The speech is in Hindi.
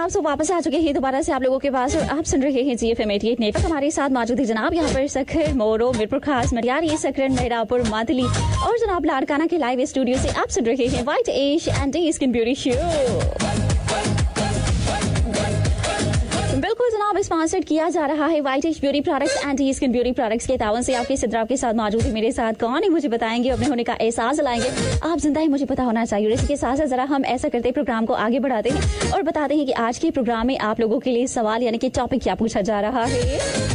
जनाब सो वापस आ चुके हैं दोबारा से आप लोगों के पास और आप सुन रहे हैं GFM 88 नेटवर्क। हमारे साथ मौजूद है जनाब यहाँ पर सखर मोरो मिरपुर खास मटियारी सकरन मेहरापुर मातली और जनाब लाड़काना के लाइव स्टूडियो से आप सुन रहे हैं white ash and skin beauty show. बिल्कुल जनाब स्पॉन्सर्ड किया जा रहा है white ash beauty products and skin beauty products के तावन से। आपके सिद्रा के साथ मौजूद है मेरे साथ कौन है मुझे बताएंगे, अपने होने का एहसास दिलाएंगे। आप जिंदा ही मुझे पता होना चाहिए। इसी के साथ साथ जरा हम ऐसा करते प्रोग्राम को आगे बढ़ाते हैं और बताते हैं कि आज के प्रोग्राम में आप लोगों के लिए सवाल यानी कि टॉपिक क्या पूछा जा रहा है।